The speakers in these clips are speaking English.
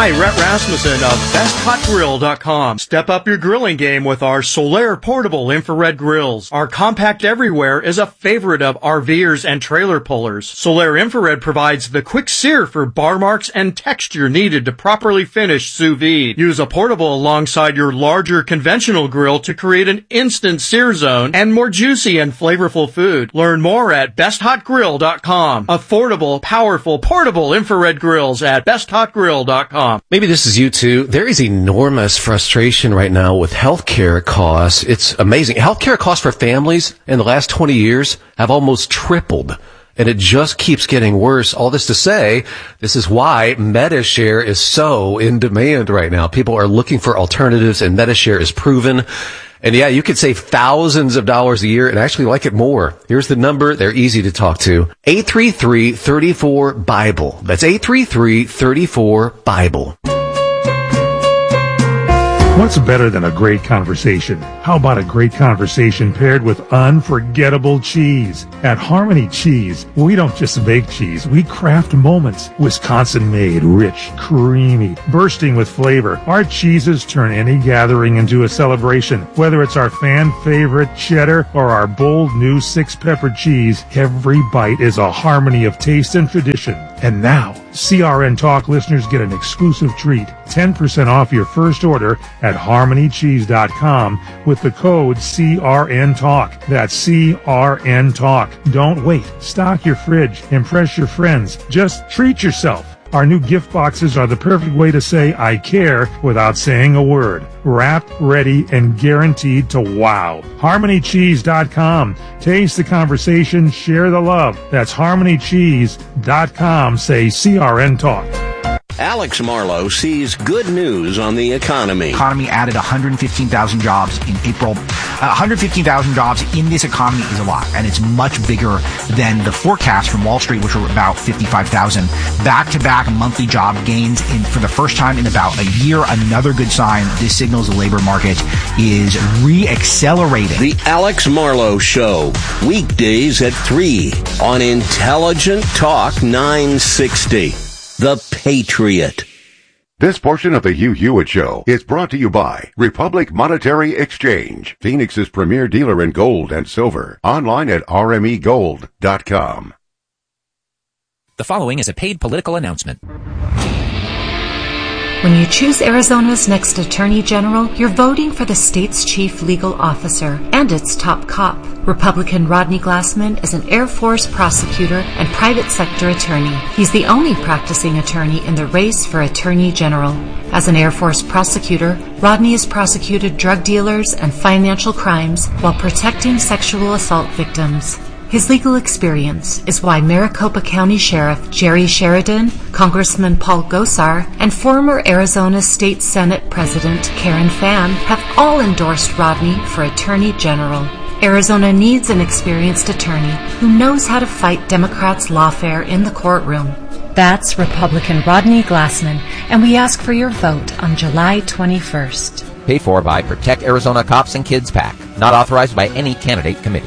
Hi, Rhett Rasmussen of BestHotGrill.com. Step up your grilling game with our Solaire portable infrared grills. Our compact everywhere is a favorite of RVers and trailer pullers. Solaire infrared provides the quick sear for bar marks and texture needed to properly finish sous vide. Use a portable alongside your larger conventional grill to create an instant sear zone and more juicy and flavorful food. Learn more at BestHotGrill.com. Affordable, powerful, portable infrared grills at BestHotGrill.com. Maybe this is you too. There is enormous frustration right now with healthcare costs. It's amazing. Healthcare costs for families in the last 20 years have almost tripled. And it just keeps getting worse. All this to say, this is why MediShare is so in demand right now. People are looking for alternatives, and MediShare is proven. And yeah, you could save thousands of dollars a year and actually like it more. Here's the number. They're easy to talk to. 833-34-BIBLE. That's 833-34-BIBLE. What's better than a great conversation? How about a great conversation paired with unforgettable cheese? At Harmony Cheese, we don't just bake cheese, we craft moments. Wisconsin-made, rich, creamy, bursting with flavor. Our cheeses turn any gathering into a celebration. Whether it's our fan-favorite cheddar or our bold new 6-pepper cheese, every bite is a harmony of taste and tradition. And now, CRN Talk listeners get an exclusive treat. 10% off your first order at harmonycheese.com with the code CRN Talk. That's CRN Talk. Don't wait. Stock your fridge. Impress your friends. Just treat yourself. Our new gift boxes are the perfect way to say I care without saying a word. Wrapped, ready, and guaranteed to wow. HarmonyCheese.com. Taste the conversation, share the love. That's HarmonyCheese.com. Say CRN Talk. Alex Marlowe sees good news on the economy. Economy added 115,000 jobs in April. 115,000 jobs in this economy is a lot, and it's much bigger than the forecast from Wall Street, which were about 55,000. Back-to-back monthly job gains for the first time in about a year. Another good sign. This signals the labor market is re-accelerating. The Alex Marlowe Show, weekdays at 3 on Intelligent Talk 960. The Patriot. This portion of the Hugh Hewitt Show is brought to you by Republic Monetary Exchange, Phoenix's premier dealer in gold and silver. Online at rmegold.com. The following is a paid political announcement. When you choose Arizona's next Attorney General, you're voting for the state's chief legal officer and its top cop. Republican Rodney Glassman is an Air Force prosecutor and private sector attorney. He's the only practicing attorney in the race for Attorney General. As an Air Force prosecutor, Rodney has prosecuted drug dealers and financial crimes while protecting sexual assault victims. His legal experience is why Maricopa County Sheriff Jerry Sheridan, Congressman Paul Gosar, and former Arizona State Senate President Karen Fann have all endorsed Rodney for Attorney General. Arizona needs an experienced attorney who knows how to fight Democrats' lawfare in the courtroom. That's Republican Rodney Glassman, and we ask for your vote on July 21st. Paid for by Protect Arizona Cops and Kids PAC. Not authorized by any candidate committee.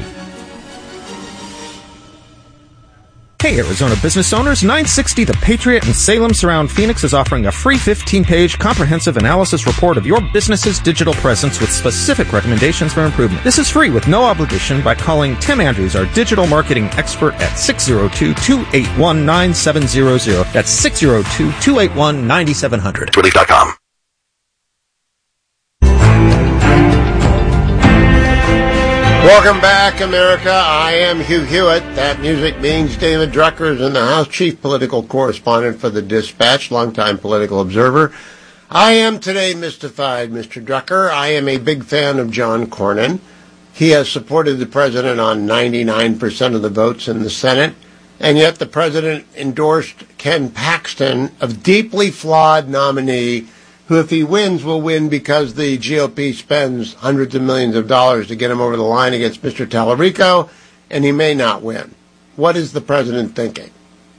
Hey Arizona business owners, 960 The Patriot in Salem Surround Phoenix is offering a free 15-page comprehensive analysis report of your business's digital presence with specific recommendations for improvement. This is free with no obligation by calling Tim Andrews, our digital marketing expert at 602-281-9700. That's 602-281-9700. Relief.com. Welcome back, America. I am Hugh Hewitt. That music means David Drucker is in the house, chief political correspondent for the Dispatch, longtime political observer. I am today mystified, Mr. Drucker. I am a big fan of John Cornyn. He has supported the president on 99% of the votes in the Senate, and yet the president endorsed Ken Paxton, a deeply flawed nominee who, if he wins, will win because the GOP spends hundreds of millions of dollars to get him over the line against Mr. Tallarico, and he may not win. What is the president thinking?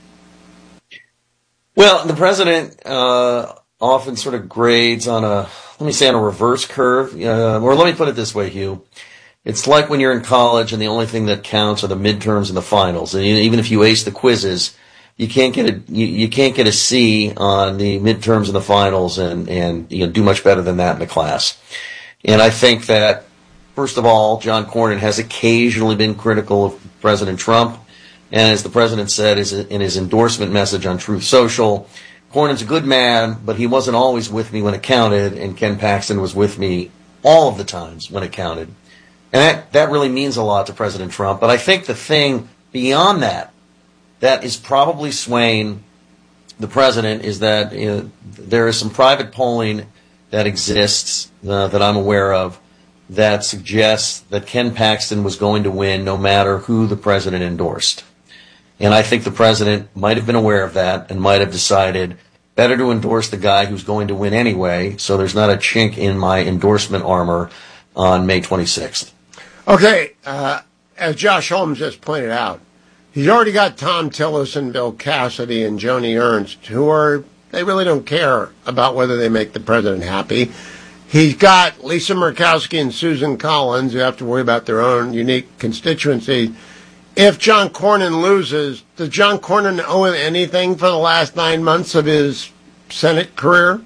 Well, the president often sort of grades on a reverse curve. Or let me put it this way, Hugh. It's like when you're in college and the only thing that counts are the midterms and the finals. And even if you ace the quizzes, you can't get a C on the midterms and the finals and do much better than that in the class. And I think that, first of all, John Cornyn has occasionally been critical of President Trump. And as the president said in his endorsement message on Truth Social, Cornyn's a good man, but he wasn't always with me when it counted, and Ken Paxton was with me all of the times when it counted. And that really means a lot to President Trump. But I think the thing beyond that is probably swaying the president is that there is some private polling that exists that I'm aware of that suggests that Ken Paxton was going to win no matter who the president endorsed. And I think the president might have been aware of that and might have decided better to endorse the guy who's going to win anyway, so there's not a chink in my endorsement armor on May 26th. Okay, as Josh Holmes just pointed out, he's already got Tom Tillis and Bill Cassidy and Joni Ernst, they really don't care about whether they make the president happy. He's got Lisa Murkowski and Susan Collins, who have to worry about their own unique constituency. If John Cornyn loses, does John Cornyn owe him anything for the last 9 months of his Senate career?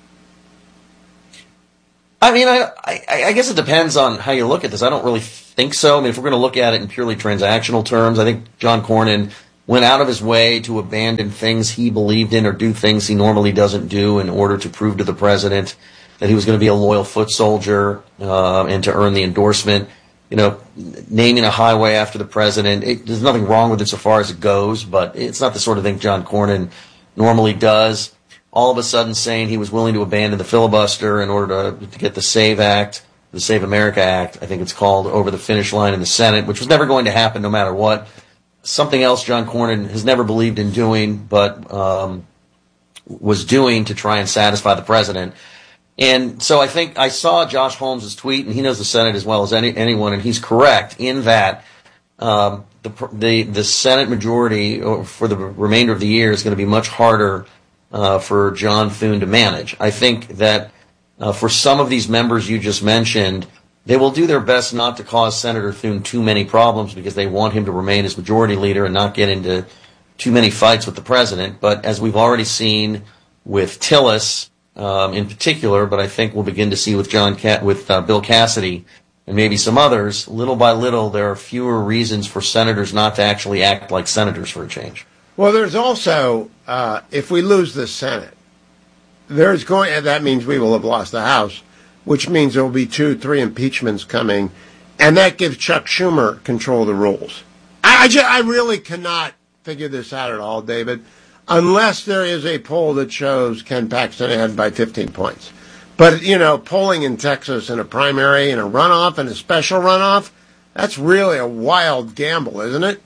I mean, I guess it depends on how you look at this. I don't really think so. I mean, if we're going to look at it in purely transactional terms, I think John Cornyn went out of his way to abandon things he believed in or do things he normally doesn't do in order to prove to the president that he was going to be a loyal foot soldier and to earn the endorsement. Naming a highway after the president, there's nothing wrong with it so far as it goes, but it's not the sort of thing John Cornyn normally does. All of a sudden saying he was willing to abandon the filibuster in order to get the SAVE Act, the Save America Act, I think it's called, over the finish line in the Senate, which was never going to happen no matter what. Something else John Cornyn has never believed in doing, but was doing to try and satisfy the president. And so I think I saw Josh Holmes' tweet, and he knows the Senate as well as anyone, and he's correct in that the Senate majority for the remainder of the year is going to be much harder for John Thune to manage. I think that for some of these members you just mentioned, they will do their best not to cause Senator Thune too many problems because they want him to remain as majority leader and not get into too many fights with the president. But as we've already seen with Tillis, in particular, but I think we'll begin to see with Bill Cassidy and maybe some others, little by little, there are fewer reasons for senators not to actually act like senators for a change. Well, there's also, if we lose the Senate, that means we will have lost the House, which means there will be 2-3 impeachments coming, and that gives Chuck Schumer control of the rules. I really cannot figure this out at all, David, unless there is a poll that shows Ken Paxton ahead by 15 points. But, polling in Texas in a primary and a runoff and a special runoff, that's really a wild gamble, isn't it?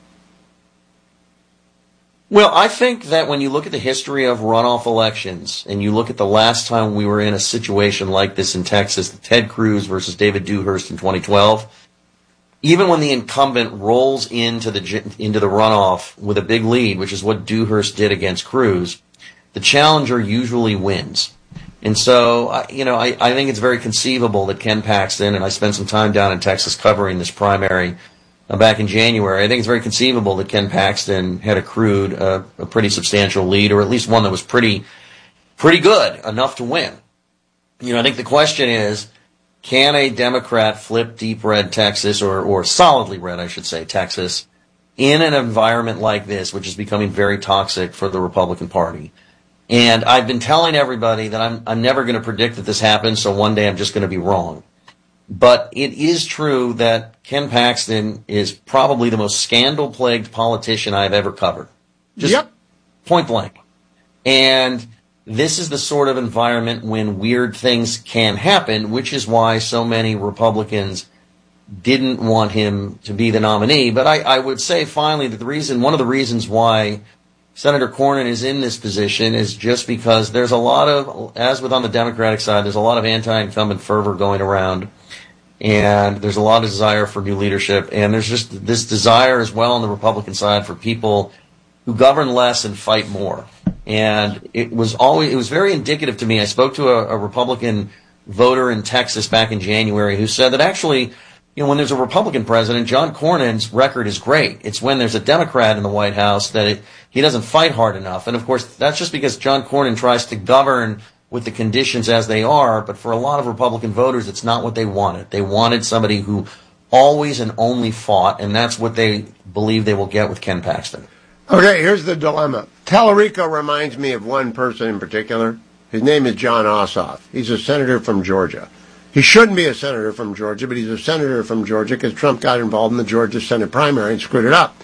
Well, I think that when you look at the history of runoff elections and you look at the last time we were in a situation like this in Texas, the Ted Cruz versus David Dewhurst in 2012, even when the incumbent rolls into the runoff with a big lead, which is what Dewhurst did against Cruz, the challenger usually wins. And so, I think it's very conceivable that Ken Paxton, and I spent some time down in Texas covering this primary back in January, I think it's very conceivable that Ken Paxton had accrued a pretty substantial lead, or at least one that was pretty good, enough to win. I think the question is, can a Democrat flip deep red Texas, or solidly red, I should say, Texas, in an environment like this, which is becoming very toxic for the Republican Party? And I've been telling everybody that I'm never going to predict that this happens, so one day I'm just going to be wrong. But it is true that Ken Paxton is probably the most scandal-plagued politician I've ever covered. Just point blank. And this is the sort of environment when weird things can happen, which is why so many Republicans didn't want him to be the nominee. But I would say finally that one of the reasons why Senator Cornyn is in this position is just because there's a lot of, as with on the Democratic side, there's a lot of anti-incumbent fervor going around. And there's a lot of desire for new leadership. And there's just this desire as well on the Republican side for people who govern less and fight more. And it was very indicative to me. I spoke to a Republican voter in Texas back in January who said that actually when there's a Republican president, John Cornyn's record is great. It's when there's a Democrat in the White House that he doesn't fight hard enough. And of course, that's just because John Cornyn tries to govern with the conditions as they are. But for a lot of Republican voters, it's not what they wanted. They wanted somebody who always and only fought, and that's what they believe they will get with Ken Paxton. Okay, here's the dilemma. Tallarico reminds me of one person in particular. His name is John Ossoff. He's a senator from Georgia. He shouldn't be a senator from Georgia, but he's a senator from Georgia because Trump got involved in the Georgia Senate primary and screwed it up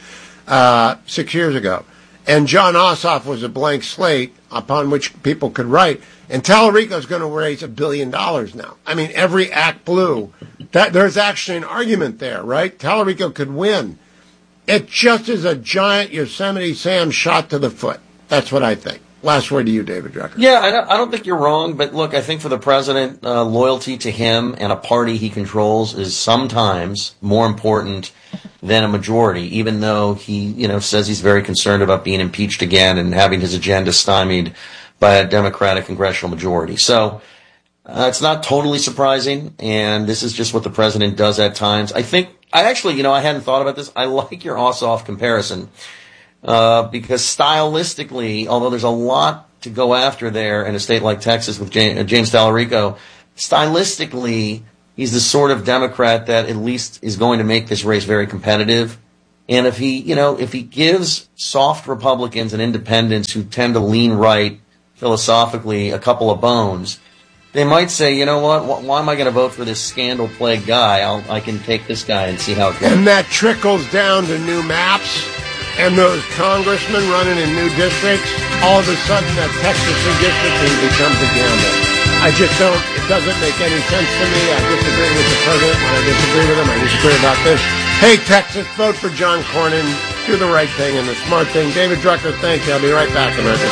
6 years ago. And John Ossoff was a blank slate upon which people could write. And Tallarico's going to raise $1 billion now. I mean, every act blue. There's actually an argument there, right? Tallarico could win. It just is a giant Yosemite Sam shot to the foot. That's what I think. Last word to you, David Drucker. Yeah, I don't think you're wrong, but look, I think for the president, loyalty to him and a party he controls is sometimes more important than a majority, even though he, says he's very concerned about being impeached again and having his agenda stymied by a Democratic congressional majority. So it's not totally surprising, and this is just what the president does at times. I hadn't thought about this. I like your Ossoff comparison. Because stylistically, although there's a lot to go after there in a state like Texas with James Tallarico, stylistically, he's the sort of Democrat that at least is going to make this race very competitive. And if he gives soft Republicans and independents who tend to lean right philosophically a couple of bones, they might say, you know what, why am I going to vote for this scandal-plagued guy? I can take this guy and see how it goes. And that trickles down to new maps. And those congressmen running in new districts, all of a sudden that Texas redistricting becomes a gamble. It doesn't make any sense to me. I disagree with the president. When I disagree with him, I disagree about this. Hey, Texas, vote for John Cornyn. Do the right thing and the smart thing. David Drucker, thank you. I'll be right back, America.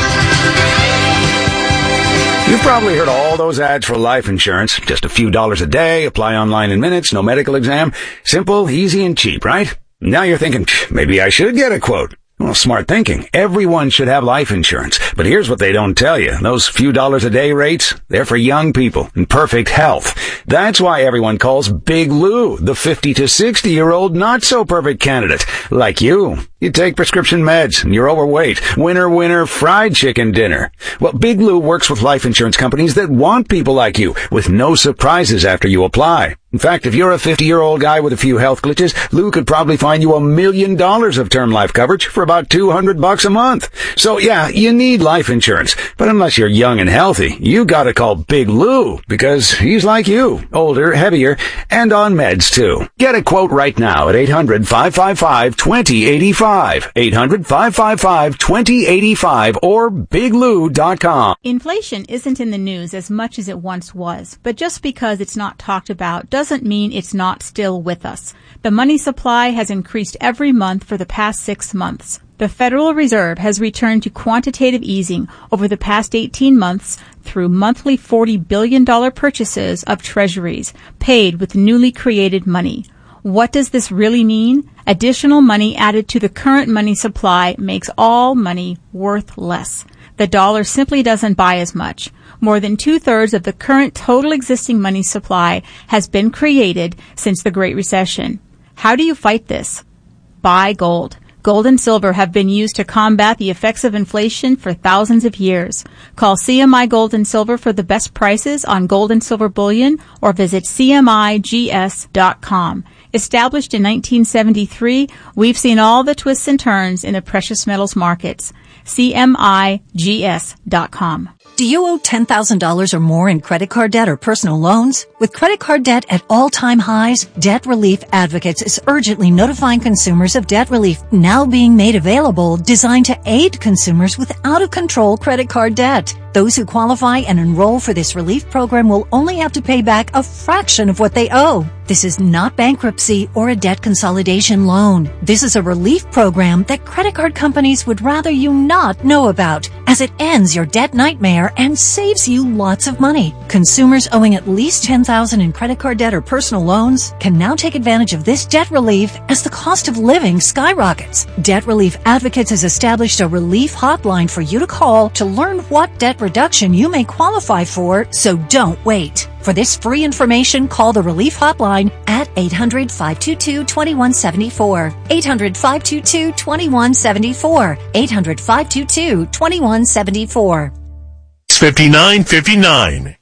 You've probably heard all those ads for life insurance. Just a few dollars a day, apply online in minutes, no medical exam. Simple, easy, and cheap, right? Now you're thinking, maybe I should get a quote. Well, smart thinking. Everyone should have life insurance. But here's what they don't tell you. Those few dollars a day rates, they're for young people in perfect health. That's why everyone calls Big Lou the 50 to 60-year-old not-so-perfect candidate. Like you. You take prescription meds, and you're overweight. Winner, fried chicken dinner. Well, Big Lou works with life insurance companies that want people like you, with no surprises after you apply. In fact, if you're a 50-year-old guy with a few health glitches, Lou could probably find you $1 million of term life coverage for about $200 a month. So yeah, you need life insurance. But unless you're young and healthy, you gotta call Big Lou, because he's like you, older, heavier, and on meds too. Get a quote right now at 800-555-2085. 800-555-2085 or biglou.com. Inflation isn't in the news as much as it once was, but just because it's not talked about doesn't mean it's not still with us. The money supply has increased every month for the past 6 months. The Federal Reserve has returned to quantitative easing over the past 18 months through monthly $40 billion purchases of treasuries paid with newly created money. What does this really mean? Additional money added to the current money supply makes all money worth less. The dollar simply doesn't buy as much. More than 2/3 of the current total existing money supply has been created since the Great Recession. How do you fight this? Buy gold. Gold and silver have been used to combat the effects of inflation for thousands of years. Call CMI Gold and Silver for the best prices on gold and silver bullion or visit CMIGS.com. Established in 1973, we've seen all the twists and turns in the precious metals markets. CMIGS.com. Do you owe $10,000 or more in credit card debt or personal loans? With credit card debt at all-time highs, Debt Relief Advocates is urgently notifying consumers of debt relief now being made available, designed to aid consumers with out-of-control credit card debt. Those who qualify and enroll for this relief program will only have to pay back a fraction of what they owe. This is not bankruptcy or a debt consolidation loan. This is a relief program that credit card companies would rather you not know about, as it ends your debt nightmare and saves you lots of money. Consumers owing at least $10,000 in credit card debt or personal loans can now take advantage of this debt relief as the cost of living skyrockets. Debt Relief Advocates has established a relief hotline for you to call to learn what debt reduction you may qualify for, so don't wait. For this free information, call the Relief Hotline at 800-522-2174. 800-522-2174. 800-522-2174. 5959.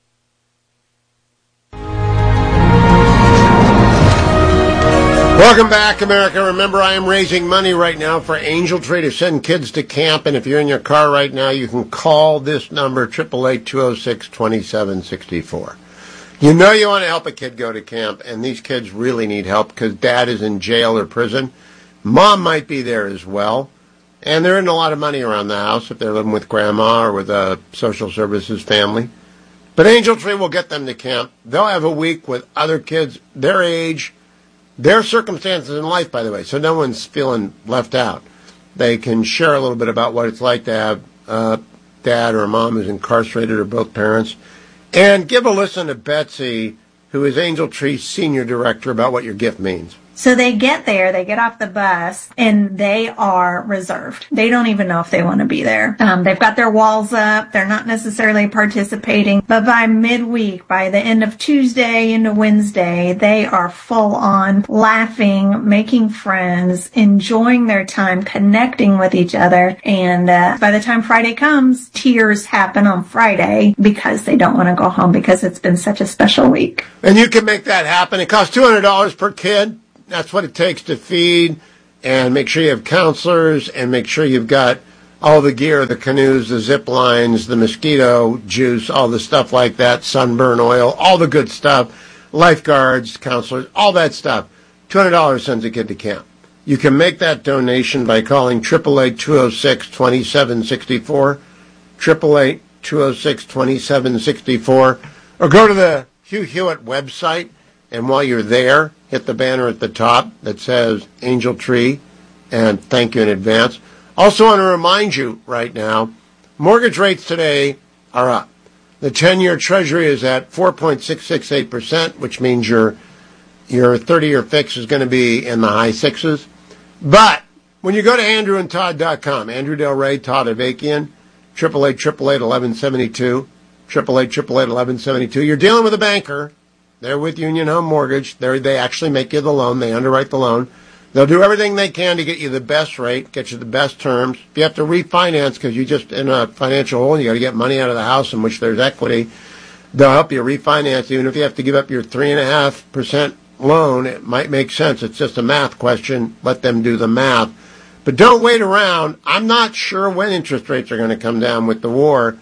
Welcome back, America. Remember, I am raising money right now for Angel Tree to send kids to camp, and if you're in your car right now, you can call this number, 888-206-2764. You know you want to help a kid go to camp, and these kids really need help because dad is in jail or prison. Mom might be there as well, and there isn't a lot of money around the house if they're living with grandma or with a social services family. But Angel Tree will get them to camp. They'll have a week with other kids their age, their circumstances in life, by the way, so no one's feeling left out. They can share a little bit about what it's like to have dad or mom who's incarcerated or both parents. And give a listen to Betsy, who is Angel Tree's senior director, about what your gift means. So they get there, they get off the bus, and they are reserved. They don't even know if they want to be there. They've got their walls up. They're not necessarily participating. But by midweek, by the end of Tuesday into Wednesday, they are full on laughing, making friends, enjoying their time, connecting with each other. And by the time Friday comes, tears happen on Friday because they don't want to go home because it's been such a special week. And you can make that happen. It costs $200 per kid. That's what it takes to feed and make sure you have counselors and make sure you've got all the gear, the canoes, the zip lines, the mosquito juice, all the stuff like that, sunburn oil, all the good stuff, lifeguards, counselors, all that stuff. $200 sends a kid to camp. You can make that donation by calling 888-206-2764, 888-206-2764, or go to the Hugh Hewitt website. And while you're there, hit the banner at the top that says Angel Tree, and thank you in advance. Also want to remind you right now, mortgage rates today are up. The 10-year Treasury is at 4.668%, which means your 30-year fix is going to be in the high sixes. But when you go to andrewandtodd.com, Andrew Del Rey, Todd Avakian, 888-888-1172, 888-888-1172, you're dealing with a banker. They're with Union Home Mortgage. They actually make you the loan. They underwrite the loan. They'll do everything they can to get you the best rate, get you the best terms. If you have to refinance because you're just in a financial hole and you got to get money out of the house in which there's equity, they'll help you refinance. Even if you have to give up your 3.5% loan, it might make sense. It's just a math question. Let them do the math. But don't wait around. I'm not sure when interest rates are going to come down with the war.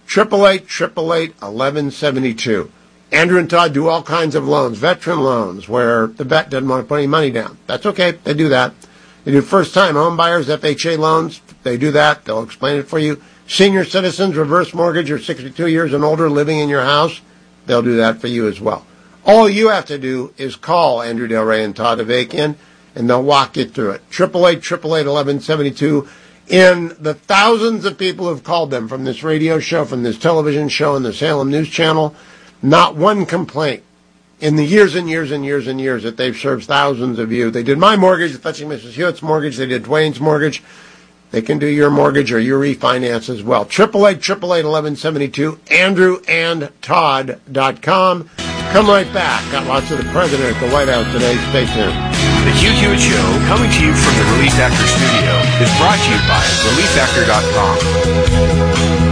888-888-1172. Andrew and Todd do all kinds of loans, veteran loans, where the vet doesn't want to put any money down. That's okay. They do that. They do first-time home buyers, FHA loans. They do that. They'll explain it for you. Senior citizens, reverse mortgage, or 62 years and older living in your house, they'll do that for you as well. All you have to do is call Andrew Del Rey and Todd Avakian, and they'll walk you through it. 888-888-1172. In the thousands of people who've called them from this radio show, from this television show, and the Salem News Channel, not one complaint in the years and years and years and years that they've served thousands of you. They did my mortgage, touching Mrs. Hewitt's mortgage. They did Dwayne's mortgage. They can do your mortgage or your refinance as well. 888-888-1172, andrewandtodd.com. Come right back. Got lots of the president at the White House today. Stay tuned. The Hugh Hewitt Show, coming to you from the Relief Factor studio, is brought to you by ReliefFactor.com.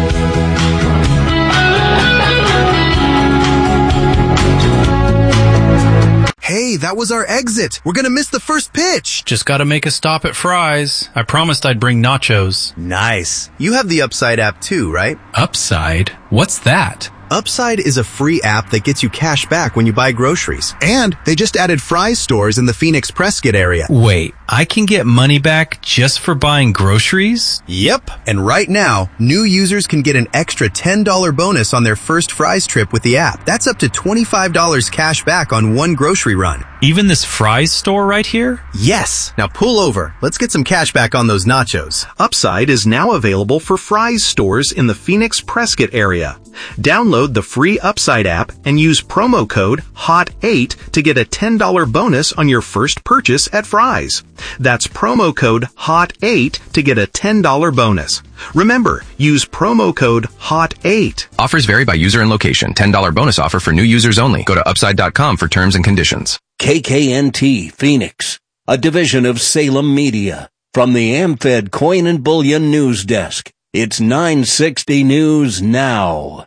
Hey, that was our exit. We're gonna miss the first pitch. Just gotta make a stop at Fry's. I promised I'd bring nachos. Nice. You have the Upside app too, right? Upside? What's that? Upside is a free app that gets you cash back when you buy groceries. And they just added Fry's stores in the Phoenix Prescott area. Wait, I can get money back just for buying groceries? Yep. And right now, new users can get an extra $10 bonus on their first Fry's trip with the app. That's up to $25 cash back on one grocery run. Even this Fry's store right here? Yes. Now pull over. Let's get some cash back on those nachos. Upside is now available for Fry's stores in the Phoenix Prescott area. Download the free Upside app and use promo code HOT8 to get a $10 bonus on your first purchase at Fry's. That's promo code HOT8 to get a $10 bonus. Remember, use promo code HOT8. Offers vary by user and location. $10 bonus offer for new users only. Go to upside.com for terms and conditions. KKNT Phoenix, a division of Salem Media. From the AmFed Coin and Bullion News Desk, it's 960 News Now.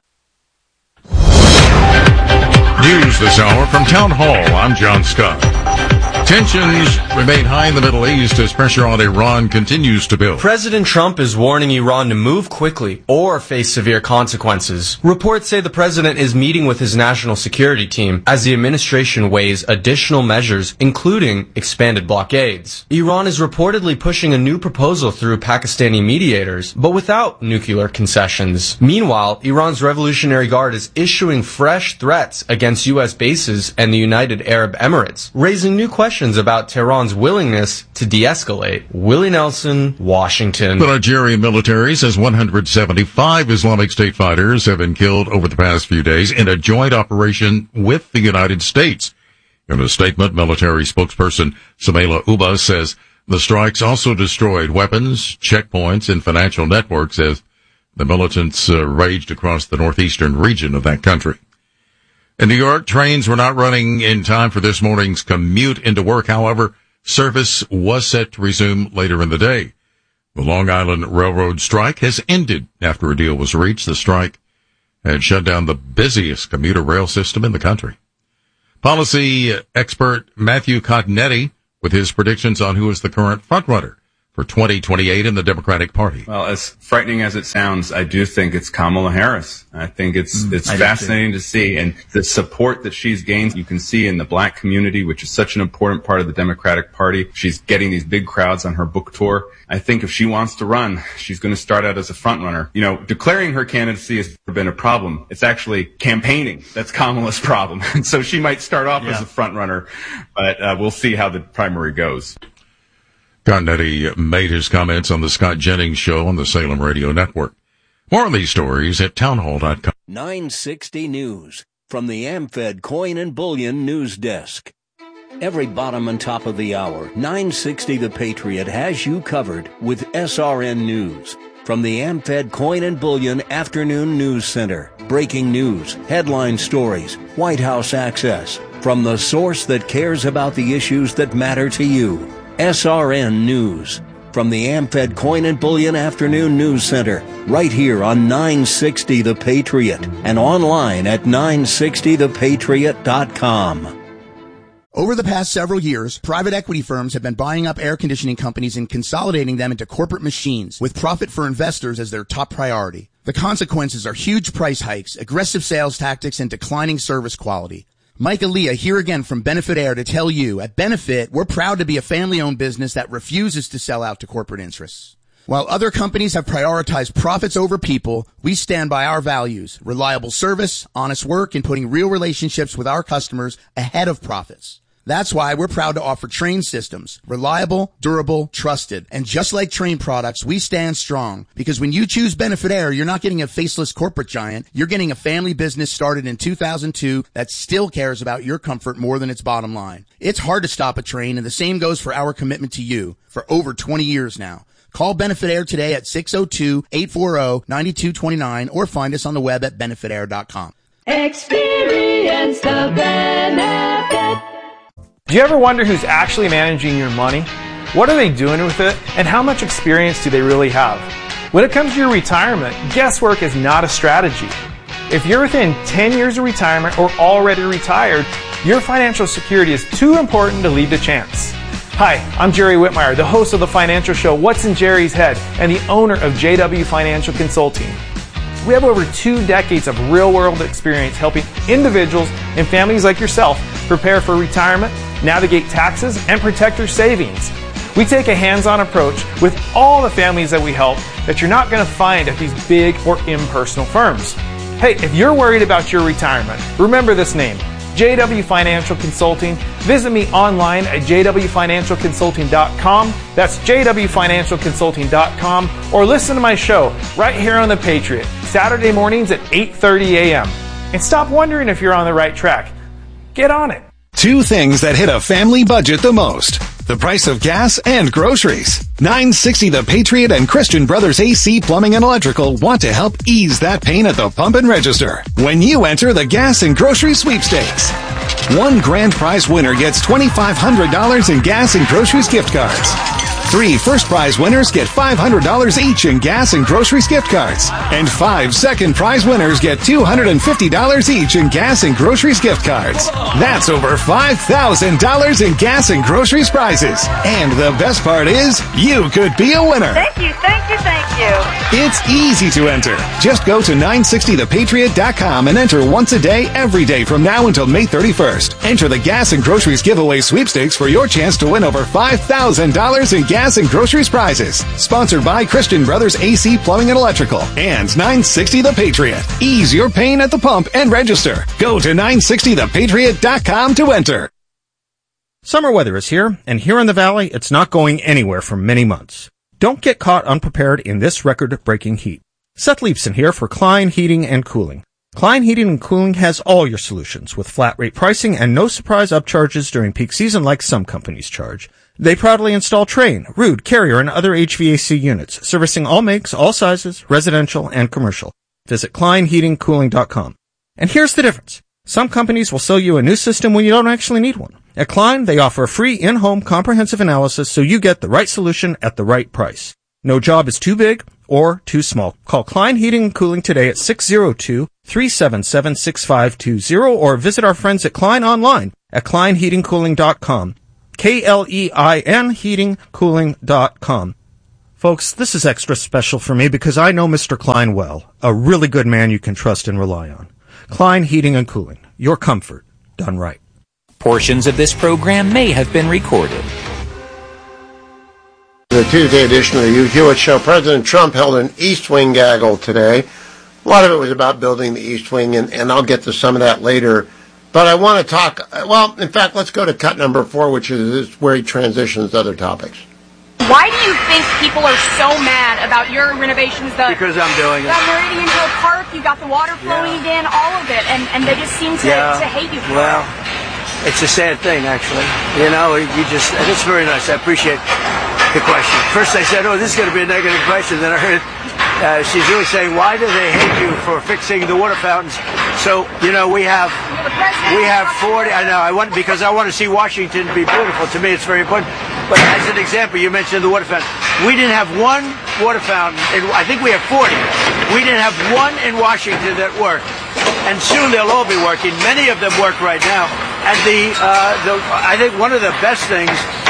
News this hour from Town Hall. I'm John Scott. Tensions remain high in the Middle East as pressure on Iran continues to build. President Trump is warning Iran to move quickly or face severe consequences. Reports say the president is meeting with his national security team as the administration weighs additional measures, including expanded blockades. Iran is reportedly pushing a new proposal through Pakistani mediators, but without nuclear concessions. Meanwhile, Iran's Revolutionary Guard is issuing fresh threats against U.S. bases and the United Arab Emirates, raising new questions about Tehran's willingness to de-escalate. Willie Nelson, Washington. The Nigerian military says 175 Islamic State fighters have been killed over the past few days in a joint operation with the United States. In a statement, military spokesperson Samela Uba says the strikes also destroyed weapons, checkpoints, and financial networks as the militants raged across the northeastern region of that country. In New York, trains were not running in time for this morning's commute into work. However, service was set to resume later in the day. The Long Island Railroad strike has ended after a deal was reached. The strike had shut down the busiest commuter rail system in the country. Policy expert Matthew Cottonetti with his predictions on who is the current frontrunner for 2028 in the Democratic Party. Well, as frightening as it sounds, I do think it's Kamala Harris. I think it's fascinating to see, and the support that she's gained, you can see in the black community, which is such an important part of the Democratic Party. She's getting these big crowds on her book tour. I think if she wants to run, she's going to start out as a front runner. You know, declaring her candidacy has never been a problem. It's actually campaigning that's Kamala's problem. And so she might start off as a front runner, but we'll see how the primary goes. Cottonetti made his comments on the Scott Jennings Show on the Salem Radio Network. More on these stories at townhall.com. 960 News from the AmFed Coin and Bullion News Desk. Every bottom and top of the hour, 960 The Patriot has you covered with SRN News. From the AmFed Coin and Bullion Afternoon News Center. Breaking news, headline stories, White House access. From the source that cares about the issues that matter to you. SRN News from the AmFed Coin and Bullion Afternoon News Center, right here on 960 The Patriot and online at 960thepatriot.com. Over the past several years, private equity firms have been buying up air conditioning companies and consolidating them into corporate machines with profit for investors as their top priority. The consequences are huge price hikes, aggressive sales tactics, and declining service quality. Mike Aaliyah here again from Benefit Air to tell you, at Benefit, we're proud to be a family-owned business that refuses to sell out to corporate interests. While other companies have prioritized profits over people, we stand by our values, reliable service, honest work, and putting real relationships with our customers ahead of profits. That's why we're proud to offer Trane systems. Reliable, durable, trusted. And just like Trane products, we stand strong. Because when you choose Benefit Air, you're not getting a faceless corporate giant. You're getting a family business started in 2002 that still cares about your comfort more than its bottom line. It's hard to stop a train, and the same goes for our commitment to you for over 20 years now. Call Benefit Air today at 602-840-9229 or find us on the web at benefitair.com. Experience the benefit. Do you ever wonder who's actually managing your money? What are they doing with it? And how much experience do they really have? When it comes to your retirement, guesswork is not a strategy. If you're within 10 years of retirement or already retired, your financial security is too important to leave to chance. Hi, I'm Jerry Whitmire, the host of the financial show What's in Jerry's Head and the owner of JW Financial Consulting. We have over 2 decades of real-world experience helping individuals and families like yourself prepare for retirement, navigate taxes, and protect your savings. We take a hands-on approach with all the families that we help that you're not going to find at these big or impersonal firms. Hey, if you're worried about your retirement, remember this name, JW Financial Consulting. Visit me online at jwfinancialconsulting.com. That's jwfinancialconsulting.com. Or listen to my show right here on The Patriot, Saturday mornings at 8:30 a.m. And stop wondering if you're on the right track. Get on it. Two things that hit a family budget the most: the price of gas and groceries. 960 The Patriot and Christian Brothers AC Plumbing and Electrical want to help ease that pain at the pump and register when you enter the gas and grocery sweepstakes. One grand prize winner gets $2,500 in gas and groceries gift cards. 3 first prize winners get $500 each in gas and groceries gift cards. And 5 second prize winners get $250 each in gas and groceries gift cards. That's over $5,000 in gas and groceries prizes. And the best part is, you could be a winner. Thank you, thank you, thank you. It's easy to enter. Just go to 960thepatriot.com and enter once a day, every day from now until May 31st. Enter the gas and groceries giveaway sweepstakes for your chance to win over $5,000 in gas and groceries prizes. Sponsored by Christian Brothers AC Plumbing and Electrical and 960 The Patriot. Ease your pain at the pump and register. Go to 960thepatriot.com to enter. Summer weather is here, and here in the Valley, it's not going anywhere for many months. Don't get caught unprepared in this record-breaking heat. Seth Leifson here for Klein Heating and Cooling. Klein Heating and Cooling has all your solutions with flat rate pricing and no surprise upcharges during peak season like some companies charge. They proudly install Trane, Ruud, Carrier, and other HVAC units, servicing all makes, all sizes, residential and commercial. Visit KleinHeatingCooling.com. And here's the difference. Some companies will sell you a new system when you don't actually need one. At Klein, they offer a free in-home comprehensive analysis so you get the right solution at the right price. No job is too big or too small. Call Klein Heating and Cooling today at 602-377-6520 or visit our friends at Klein online at KleinHeatingCooling.com. KLEIN heatingcooling.com. Folks, this is extra special for me because I know Mr. Klein well, a really good man you can trust and rely on. Klein Heating and Cooling, your comfort done right. Portions of this program may have been recorded. The Tuesday edition of the Hugh Hewitt Show. President Trump held an East Wing gaggle today. A lot of it was about building the East Wing, and I'll get to some of that later. But I want to talk, well, in fact, let's go to cut number 4, which is where he transitions to other topics. Why do you think people are so mad about your renovations? Because I'm doing it. The Meridian Hill Park, you got the water flowing again, all of it, and they just seem to hate you for it. It's a sad thing, actually. You know, and it's very nice. I appreciate the question. First I said, oh, this is going to be a negative question. Then I heard she's really saying, why do they hate you for fixing the water fountains? So, you know, we have 40. I know, because I want to see Washington be beautiful. To me, it's very important. But as an example, you mentioned the water fountain. We didn't have one water fountain. I think we have 40. We didn't have one in Washington that worked. And soon they'll all be working. Many of them work right now. And I think one of the best things,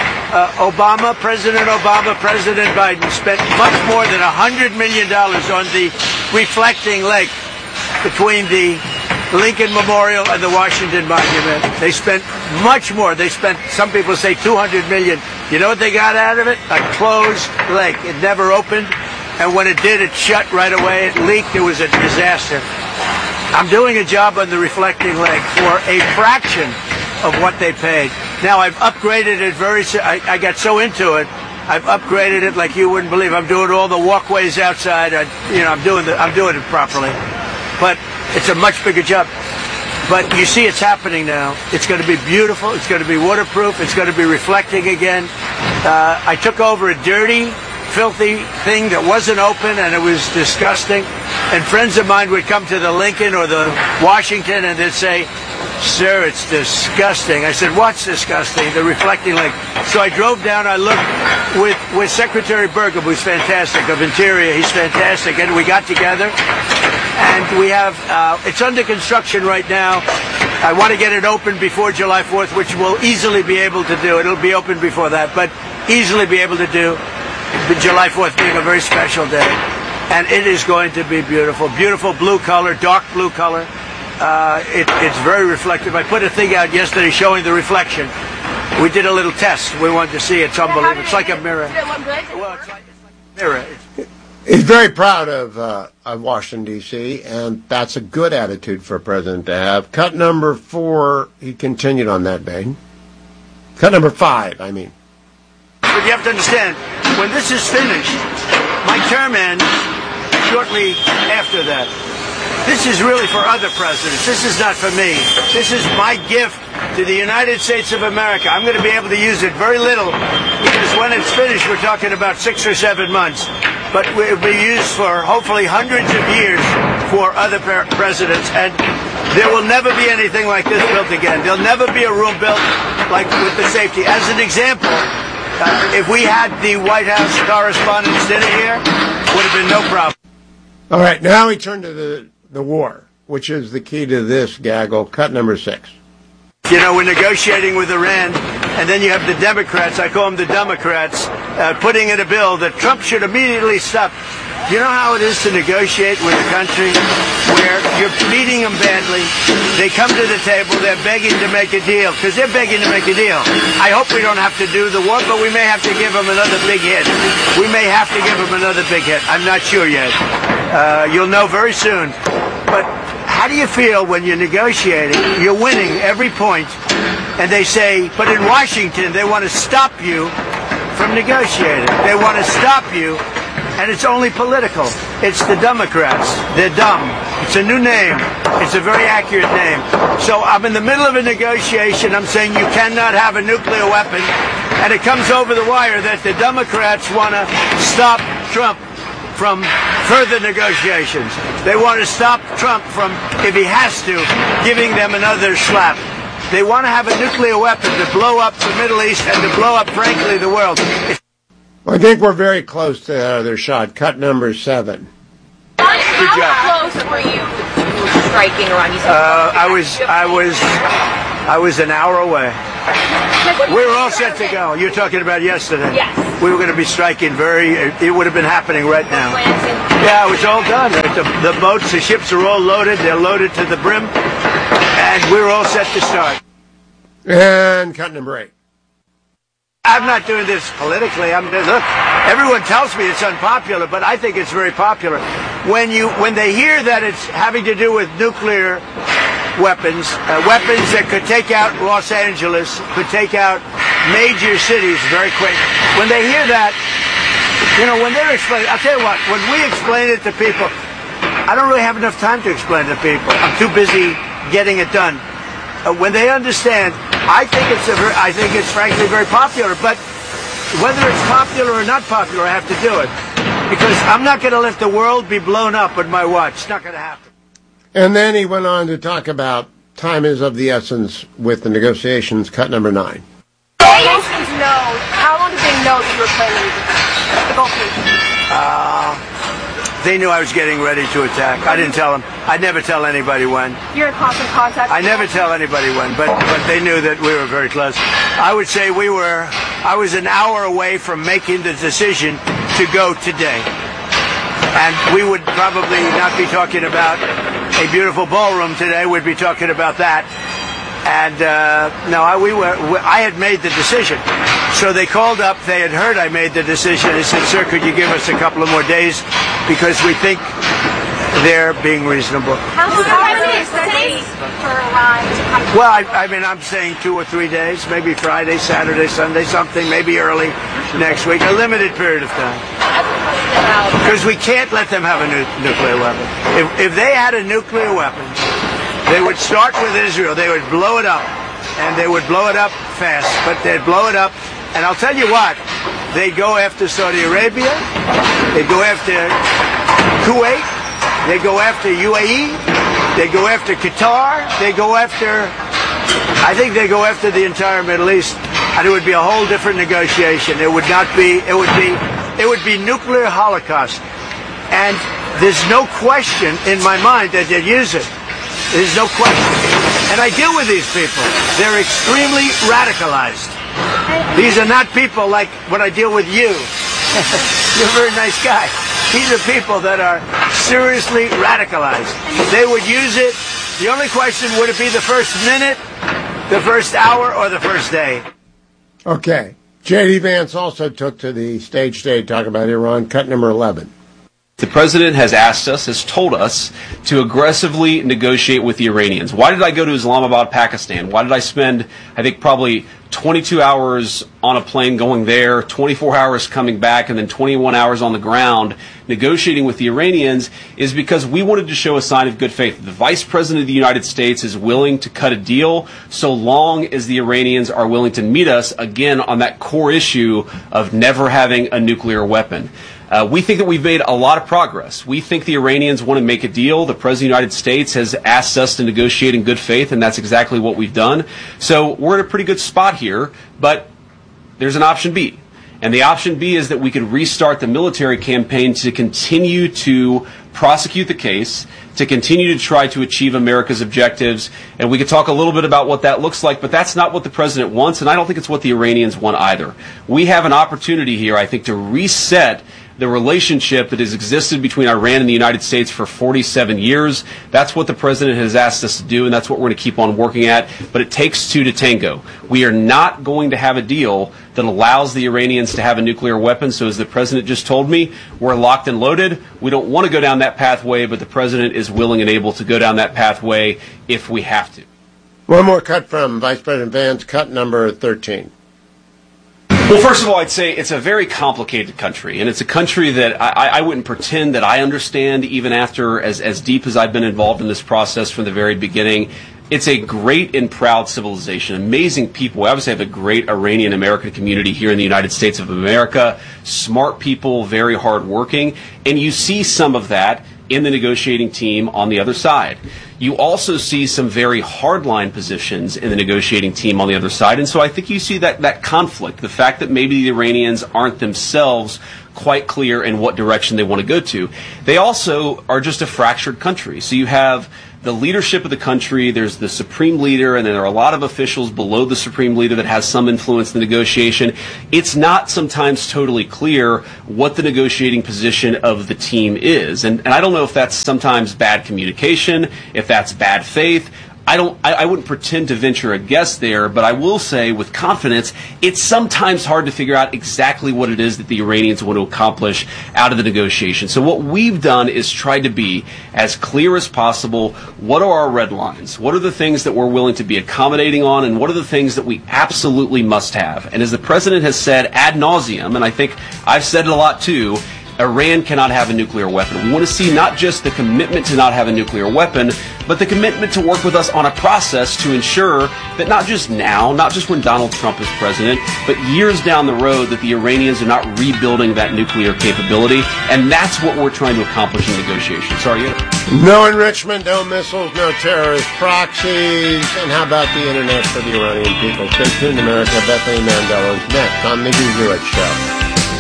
President Obama, President Biden spent much more than $100 million on the reflecting lake between the Lincoln Memorial and the Washington Monument. They spent much more. They spent, some people say, $200 million. You know what they got out of it? A closed lake. It never opened. And when it did, it shut right away. It leaked. It was a disaster. I'm doing a job on the reflecting lake for a fraction of what they paid. Now, I've upgraded it I got so into it, I've upgraded it like you wouldn't believe. I'm doing all the walkways outside. I'm doing it properly. But it's a much bigger job. But you see it's happening now. It's going to be beautiful. It's going to be waterproof. It's going to be reflecting again. I took over a dirty, filthy thing that wasn't open, and it was disgusting. And friends of mine would come to the Lincoln or the Washington, and they'd say, sir, it's disgusting. I said, what's disgusting? The reflecting lake. So I drove down. I looked with Secretary Burgum, who's fantastic, of Interior. He's fantastic. And we got together. And we have, it's under construction right now. I want to get it open before July 4th, which we'll easily be able to do. It'll be open before that, but easily be able to do. July 4th being a very special day. And it is going to be beautiful. Beautiful blue color, dark blue color. It's very reflective. I put a thing out yesterday showing the reflection. We did a little test. We wanted to see it. It's unbelievable. It's like a mirror. Did it look good? Well, it's like a mirror. He's very proud of Washington, D.C., and that's a good attitude for a president to have. Cut number 4, he continued on that vein. Cut number 5, I mean. But you have to understand, when this is finished, my term ends shortly after that. This is really for other presidents. This is not for me. This is my gift to the United States of America. I'm going to be able to use it very little because when it's finished, we're talking about 6 or 7 months. But it will be used for hopefully hundreds of years for other presidents. And there will never be anything like this built again. There'll never be a room built like with the safety. As an example, if we had the White House Correspondents' Dinner here, would have been no problem. All right, now we turn to the war, which is the key to this gaggle. Cut number 6. You know, we're negotiating with Iran, and then you have the Democrats, I call them the Democrats, putting in a bill that Trump should immediately stop. Do you know how it is to negotiate with a country where you're beating them badly? They come to the table, they're begging to make a deal, because they're begging to make a deal. I hope we don't have to do the war, but we may have to give them another big hit. We may have to give them another big hit. I'm not sure yet. You'll know very soon. But how do you feel when you're negotiating? You're winning every point, and they say, but in Washington, they want to stop you from negotiating. They want to stop you, and it's only political. It's the Democrats. They're dumb. It's a new name. It's a very accurate name. So I'm in the middle of a negotiation. I'm saying you cannot have a nuclear weapon, and it comes over the wire that the Democrats want to stop Trump from further negotiations. They want to stop Trump from, if he has to, giving them another slap. They want to have a nuclear weapon to blow up the Middle East and to blow up, frankly, the world. Well, I think we're very close to that other shot. Cut number 7. Good job. How close were you striking around? I was an hour away. We were all set to go. You're talking about yesterday. Yes. We were going to be striking it would have been happening right now. Yeah, it was all done. The boats, the ships are all loaded. They're loaded to the brim. And we were all set to start. And cut number 8. I'm not doing this politically. Look, everyone tells me it's unpopular, but I think it's very popular. When they hear that it's having to do with nuclear weapons that could take out Los Angeles, could take out major cities very quick. When they hear that, when they're explaining, I'll tell you what, when we explain it to people, I don't really have enough time to explain it to people. I'm too busy getting it done. When they understand, I think it's frankly very popular, but whether it's popular or not popular, I have to do it. Because I'm not going to let the world be blown up with my watch. It's not going to happen. And then he went on to talk about time is of the essence with the negotiations. Cut number 9. How long did they know that you were planning the Gulf Nation? They knew I was getting ready to attack. I didn't tell them. I'd never tell anybody when. You're in constant contact? I never tell anybody when, but they knew that we were very close. I would say I was an hour away from making the decision to go today. And we would probably not be talking about a beautiful ballroom today. We'd be talking about that. And I had made the decision. So they called up. They had heard I made the decision. They said, "Sir, could you give us a couple of more days because we think they're being reasonable." How long is it for Iran to come? Well, I'm saying 2 or 3 days, maybe Friday, Saturday, Sunday, something, maybe early next week, a limited period of time. Because we can't let them have a nuclear weapon. If they had a nuclear weapon, they would start with Israel. They would blow it up, and they would blow it up fast. But they'd blow it up, and I'll tell you what, they'd go after Saudi Arabia, they'd go after Kuwait, they'd go after UAE, they'd go after Qatar, I think they go after the entire Middle East, and it would be a whole different negotiation. It would be nuclear holocaust. And there's no question in my mind that they'd use it. There's no question. And I deal with these people. They're extremely radicalized. These are not people like when I deal with you. You're a very nice guy. These are people that are seriously radicalized. They would use it. The only question, would it be the first minute, the first hour, or the first day? Okay. J.D. Vance also took to the stage today to talk about Iran. Cut number 11. The president has told us to aggressively negotiate with the Iranians. Why did I go to Islamabad, Pakistan? Why did I spend, I think, probably 22 hours on a plane going there, 24 hours coming back, and then 21 hours on the ground negotiating with the Iranians? Is because we wanted to show a sign of good faith. The Vice President of the United States is willing to cut a deal so long as the Iranians are willing to meet us, again, on that core issue of never having a nuclear weapon. We think that we've made a lot of progress. We think the Iranians want to make a deal. The President of the United States has asked us to negotiate in good faith, and that's exactly what we've done. So we're in a pretty good spot here, but there's an option B. And the option B is that we could restart the military campaign to continue to prosecute the case, to continue to try to achieve America's objectives. And we could talk a little bit about what that looks like, but that's not what the president wants, and I don't think it's what the Iranians want either. We have an opportunity here, I think, to reset the relationship that has existed between Iran and the United States for 47 years. That's what the president has asked us to do, and that's what we're going to keep on working at. But it takes two to tango. We are not going to have a deal that allows the Iranians to have a nuclear weapon. So as the president just told me, we're locked and loaded. We don't want to go down that pathway, but the president is willing and able to go down that pathway if we have to. One more cut from Vice President Vance, cut number 13. Well, first of all, I'd say it's a very complicated country, and it's a country that I wouldn't pretend that I understand, even after as deep as I've been involved in this process from the very beginning. It's a great and proud civilization, amazing people. We obviously have a great Iranian-American community here in the United States of America, smart people, very hardworking, and you see some of that in the negotiating team on the other side. You also see some very hardline positions in the negotiating team on the other side, and so I think you see that conflict, the fact that maybe the Iranians aren't themselves quite clear in what direction they want to go to. They also are just a fractured country. So you have the leadership of the country, there's the supreme leader, and then there are a lot of officials below the supreme leader that has some influence in the negotiation. It's not sometimes totally clear what the negotiating position of the team is. And I don't know if that's sometimes bad communication, if that's bad faith. I wouldn't pretend to venture a guess there, but I will say with confidence, it's sometimes hard to figure out exactly what it is that the Iranians want to accomplish out of the negotiation. So what we've done is try to be as clear as possible. What are our red lines? What are the things that we're willing to be accommodating on, and what are the things that we absolutely must have? And as the president has said ad nauseum, and I think I've said it a lot too, Iran cannot have a nuclear weapon. We want to see not just the commitment to not have a nuclear weapon, but the commitment to work with us on a process to ensure that not just now, not just when Donald Trump is president, but years down the road that the Iranians are not rebuilding that nuclear capability. And that's what we're trying to accomplish in negotiations. Sorry, No enrichment, no missiles, no terrorist proxies. And how about the internet for the Iranian people? Stay tuned, America. Bethany Mandela is next on The Hugh Hewitt Show.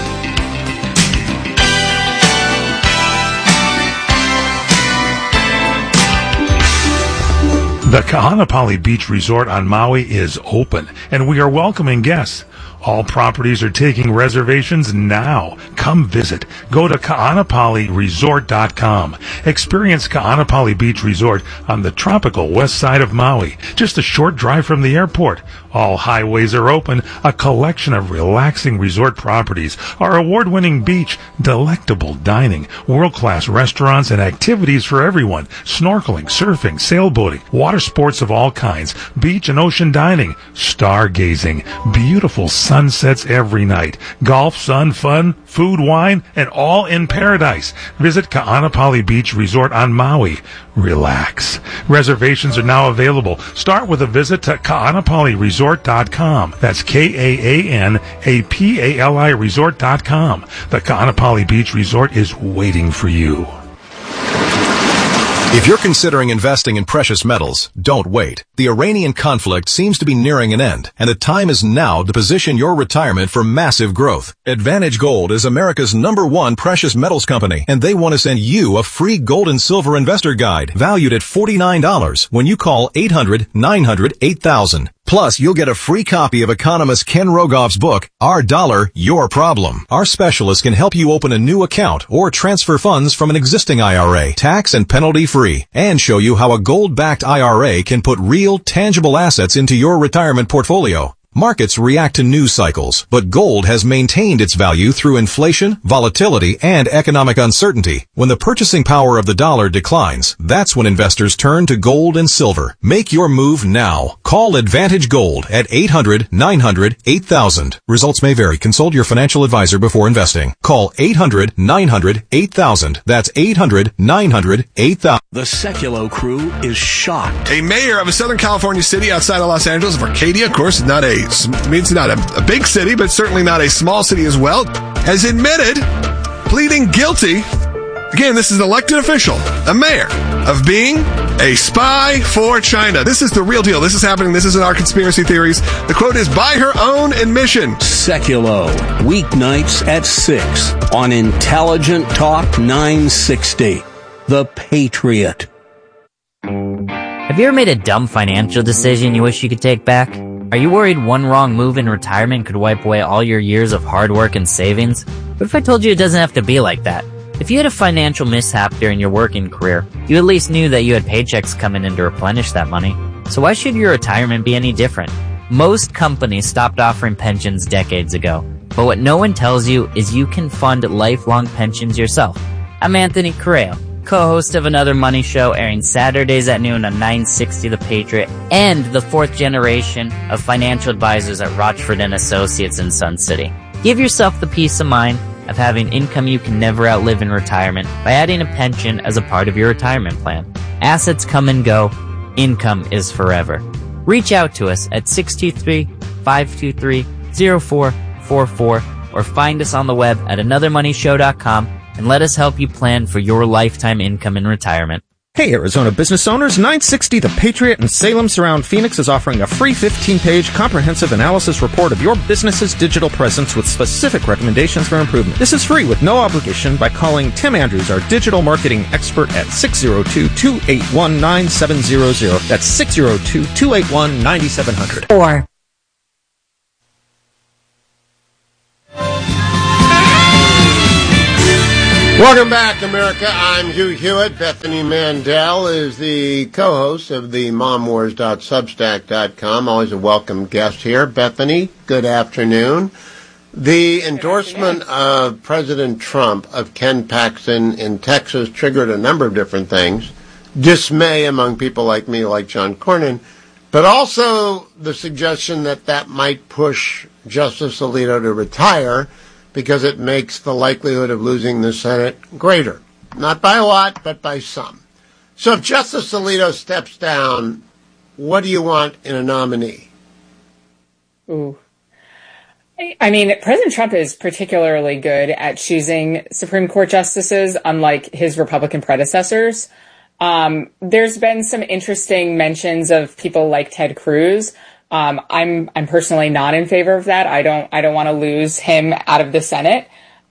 The Kahanapali Beach Resort on Maui is open, and we are welcoming guests. All properties are taking reservations now. Come visit. Go to kahanapaliresort.com. Experience Kahanapali Beach Resort on the tropical west side of Maui, just a short drive from the airport. All highways are open, a collection of relaxing resort properties, our award-winning beach, delectable dining, world-class restaurants, and activities for everyone. Snorkeling, surfing, sailboating, water sports of all kinds, beach and ocean dining, stargazing, beautiful sunsets every night, golf, sun, fun, food, wine, and all in paradise. Visit Kahanapali Beach Resort on Maui. Relax. Reservations are now available. Start with a visit to kahanapaliresort.com. That's Kahanapali resort.com. The Kahanapali Beach Resort is waiting for you. If you're considering investing in precious metals, don't wait. The Iranian conflict seems to be nearing an end, and the time is now to position your retirement for massive growth. Advantage Gold is America's #1 precious metals company, and they want to send you a free gold and silver investor guide valued at $49 when you call 800-900-8000. Plus, you'll get a free copy of economist Ken Rogoff's book, Our Dollar, Your Problem. Our specialists can help you open a new account or transfer funds from an existing IRA, tax and penalty free, and show you how a gold-backed IRA can put real, tangible assets into your retirement portfolio. Markets react to news cycles, but gold has maintained its value through inflation, volatility, and economic uncertainty. When the purchasing power of the dollar declines, that's when investors turn to gold and silver. Make your move now. Call Advantage Gold at 800-900-8000. Results may vary. Consult your financial advisor before investing. Call 800-900-8000. That's 800-900-8000. The Seculo crew is shocked. A mayor of a Southern California city outside of Los Angeles, of Arcadia, of course, it's not a big city, but certainly not a small city as well, has admitted pleading guilty. Again, this is an elected official, a mayor, of being a spy for China. This is the real deal. This is happening. This isn't our conspiracy theories. The quote is, by her own admission. Seculo, weeknights at 6 on Intelligent Talk 960. The Patriot. Have you ever made a dumb financial decision you wish you could take back? Are you worried one wrong move in retirement could wipe away all your years of hard work and savings? What if I told you it doesn't have to be like that? If you had a financial mishap during your working career, you at least knew that you had paychecks coming in to replenish that money. So why should your retirement be any different? Most companies stopped offering pensions decades ago, but what no one tells you is you can fund lifelong pensions yourself. I'm Anthony Correa, co-host of Another Money Show, airing Saturdays at noon on 960 The Patriot, and the fourth generation of financial advisors at Rochford & Associates in Sun City. Give yourself the peace of mind of having income you can never outlive in retirement by adding a pension as a part of your retirement plan. Assets come and go. Income is forever. Reach out to us at 623-523-0444 or find us on the web at anothermoneyshow.com and let us help you plan for your lifetime income in retirement. Hey, Arizona business owners, 960 The Patriot in Salem Surround Phoenix is offering a free 15-page comprehensive analysis report of your business's digital presence with specific recommendations for improvement. This is free with no obligation by calling Tim Andrews, our digital marketing expert, at 602-281-9700. That's 602-281-9700. Or Welcome back, America. I'm Hugh Hewitt. Bethany Mandel is the co-host of the momwars.substack.com. Always a welcome guest here. Bethany, good afternoon. The endorsement of President Trump of Ken Paxton in Texas triggered a number of different things. Dismay among people like me, like John Cornyn, but also the suggestion that that might push Justice Alito to retire, because it makes the likelihood of losing the Senate greater. Not by a lot, but by some. So if Justice Alito steps down, what do you want in a nominee? Ooh. I mean, President Trump is particularly good at choosing Supreme Court justices, unlike his Republican predecessors. There's been some interesting mentions of people like Ted Cruz. I'm personally not in favor of that. I don't want to lose him out of the Senate.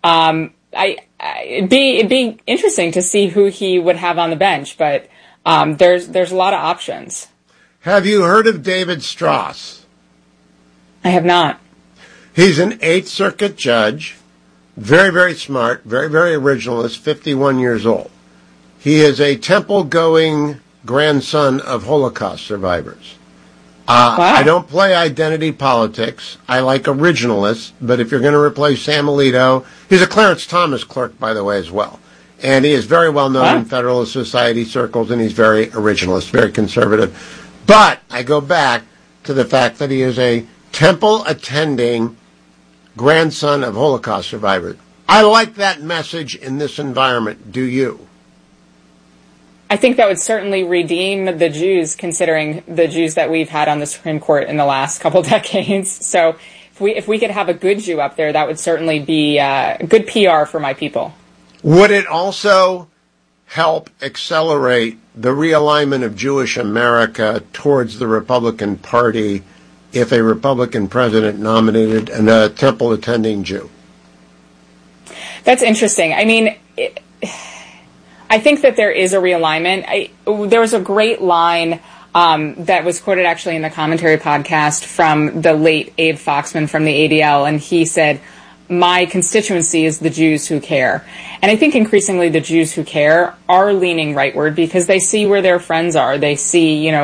It'd be interesting to see who he would have on the bench, but there's a lot of options. Have you heard of David Strauss? I have not. He's an 8th Circuit judge, very, very smart, very, very originalist, 51 years old. He is a temple-going grandson of Holocaust survivors. Wow. I don't play identity politics. I like originalists, but if you're going to replace Sam Alito, he's a Clarence Thomas clerk, by the way, as well. And he is very well known in Federalist Society circles, and he's very originalist, very conservative. But I go back to the fact that he is a temple-attending grandson of Holocaust survivors. I like that message in this environment. Do you? I think that would certainly redeem the Jews, considering the Jews that we've had on the Supreme Court in the last couple decades. So if we could have a good Jew up there, that would certainly be good PR for my people. Would it also help accelerate the realignment of Jewish America towards the Republican Party if a Republican president nominated a temple-attending Jew? That's interesting. I mean, I think that there is a realignment. There was a great line that was quoted actually in the commentary podcast from the late Abe Foxman from the ADL, and he said, "My constituency is the Jews who care." And I think increasingly the Jews who care are leaning rightward because they see where their friends are. They see,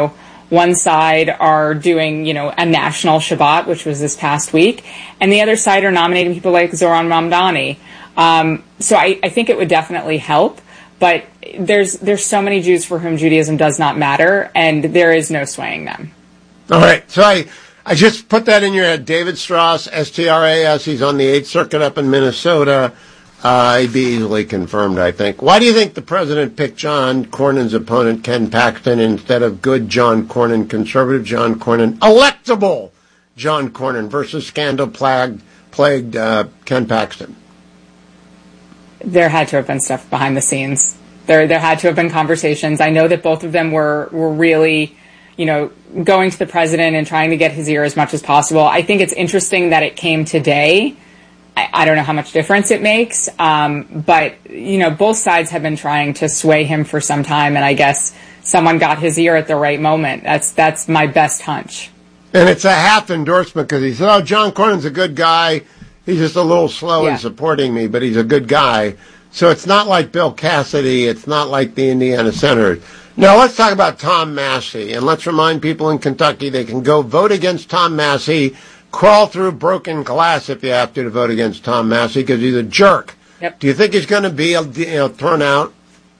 One side are doing, a national Shabbat, which was this past week, and the other side are nominating people like Zoran Mamdani. So I think it would definitely help, but there's so many Jews for whom Judaism does not matter, and there is no swaying them. All right, so I just put that in your head. David Strauss, S-T-R-A-S, he's on the 8th Circuit up in Minnesota. He'd be easily confirmed, I think. Why do you think the president picked John Cornyn's opponent, Ken Paxton, instead of good John Cornyn, conservative John Cornyn, electable John Cornyn versus scandal-plagued Ken Paxton? There had to have been stuff behind the scenes. There had to have been conversations. I know that both of them were really, going to the president and trying to get his ear as much as possible. I think it's interesting that it came today. I don't know how much difference it makes, but, both sides have been trying to sway him for some time, and I guess someone got his ear at the right moment. That's my best hunch. And it's a half endorsement because he said, John Cornyn's a good guy. He's just a little slow in supporting me, but he's a good guy. So it's not like Bill Cassidy. It's not like the Indiana Senators. Now let's talk about Tom Massie, and let's remind people in Kentucky they can go vote against Tom Massie. Crawl through broken glass if you have to vote against Tom Massie because he's a jerk. Yep. Do you think he's going to be thrown out?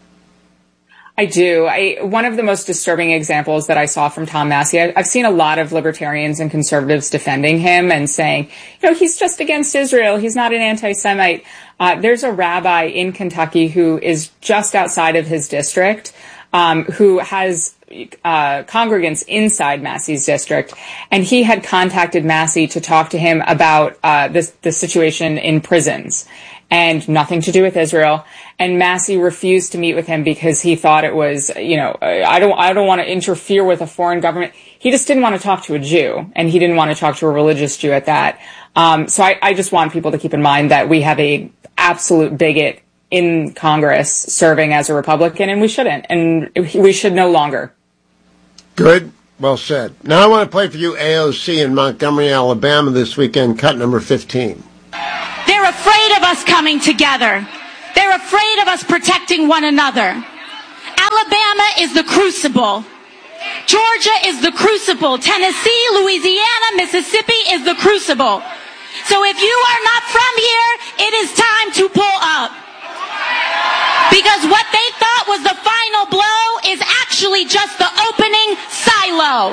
I do. One of the most disturbing examples that I saw from Tom Massie, I've seen a lot of libertarians and conservatives defending him and saying, he's just against Israel. He's not an anti-Semite. There's a rabbi in Kentucky who is just outside of his district, who has congregants inside Massie's district, and he had contacted Massie to talk to him about the situation in prisons and nothing to do with Israel. And Massie refused to meet with him because he thought it was, I don't want to interfere with a foreign government. He just didn't want to talk to a Jew, and he didn't want to talk to a religious Jew at that. So I just want people to keep in mind that we have a absolute bigot in Congress serving as a Republican, and we shouldn't, and we should no longer. Good. Well said. Now I want to play for you AOC in Montgomery, Alabama this weekend, cut number 15. They're afraid of us coming together. They're afraid of us protecting one another. Alabama is the crucible. Georgia is the crucible. Tennessee, Louisiana, Mississippi is the crucible. So if you are not from here, it is time to pull up. Because what they thought was the final blow is actually just the opening silo.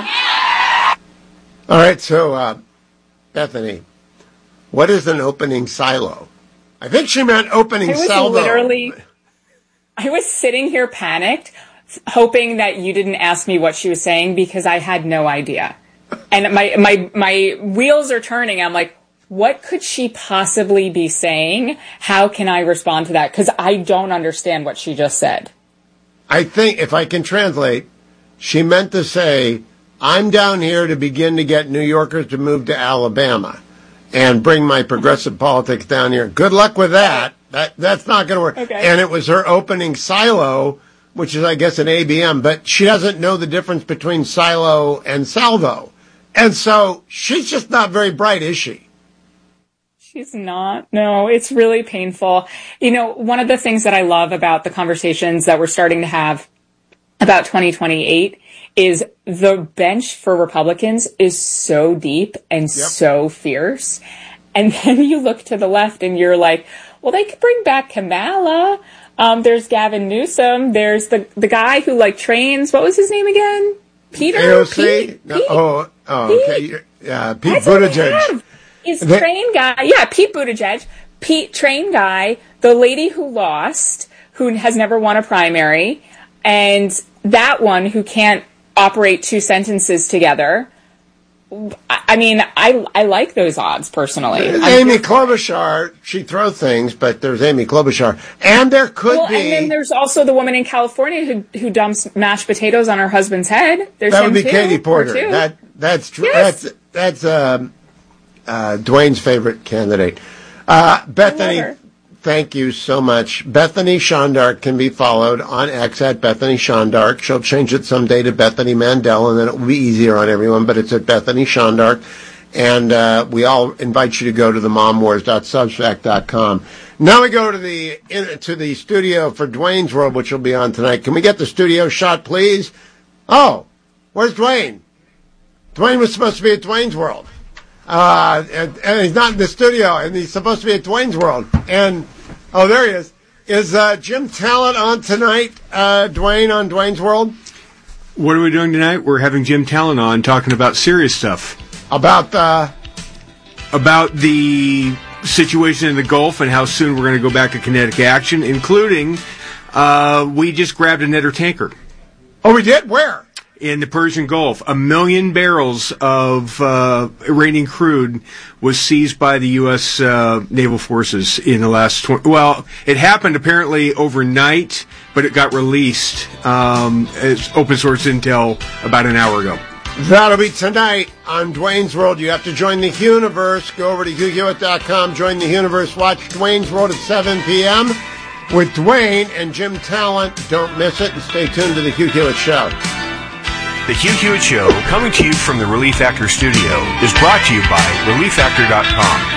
All right, so, Bethany, what is an opening silo? I think she meant opening salvo. I was sitting here panicked, hoping that you didn't ask me what she was saying because I had no idea. And my wheels are turning. I'm like, what could she possibly be saying? How can I respond to that? Because I don't understand what she just said. I think, if I can translate, she meant to say, I'm down here to begin to get New Yorkers to move to Alabama and bring my progressive politics down here. Good luck with that. That's not going to work. Okay. And it was her opening silo, which is, I guess, an ABM, but she doesn't know the difference between silo and salvo. And so she's just not very bright, is she? She's not. No, it's really painful. One of the things that I love about the conversations that we're starting to have about 2028 is the bench for Republicans is so deep and so fierce. And then you look to the left and you're like, well, they could bring back Kamala. There's Gavin Newsom. There's the guy who trains. What was his name again? Peter? AOC? Pete? Okay. Pete Buttigieg. He's train guy. Yeah, Pete Buttigieg. Pete, train guy. The lady who lost, who has never won a primary. And that one who can't operate two sentences together. I mean, I like those odds, personally. Amy Klobuchar, she throws things, but there's Amy Klobuchar. And there could be... And then there's also the woman in California who dumps mashed potatoes on her husband's head. There's that would be Katie Porter. That's true. Yes. That's Dwayne's favorite candidate. Bethany, thank you so much. Bethany Shondark can be followed on X at Bethany Shondark. She'll change it someday to Bethany Mandel, and then it will be easier on everyone, but it's at Bethany Shondark. And we all invite you to go to the momwars.substack.com. Now we go to the studio for Dwayne's World, which will be on tonight. Can we get the studio shot, please? Oh, Where's Dwayne? Dwayne was supposed to be at Dwayne's World. And he's not in the studio, and he's supposed to be at Dwayne's World. And, oh, there he is. Is Jim Talent on tonight, Dwayne, on Dwayne's World? What are we doing tonight? We're having Jim Talent on, talking about serious stuff. About the situation in the Gulf and how soon we're going to go back to kinetic action, including we just grabbed another tanker. Oh, we did? Where? In the Persian Gulf. 1 million barrels of Iranian crude was seized by the U.S. naval forces in the last it happened apparently overnight, but it got released as open source intel about an hour ago. That'll be tonight on Dwayne's World. You have to join the Universe. Go over to HughHewitt.com, join the Universe, watch Dwayne's World at 7 p.m. with Dwayne and Jim Talent. Don't miss it, and stay tuned to the Hugh Hewitt Show. The Hugh Hewitt Show, coming to you from the Relief Factor studio, is brought to you by ReliefFactor.com.